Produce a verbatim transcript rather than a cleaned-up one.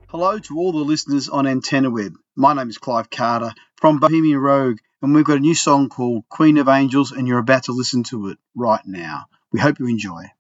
Hello to all the listeners on Antenna Web. My name is Clive Carter from Bohemian Rogue, and we've got a new song called Queen of Angels, and you're about to listen to it right now. We hope you enjoy.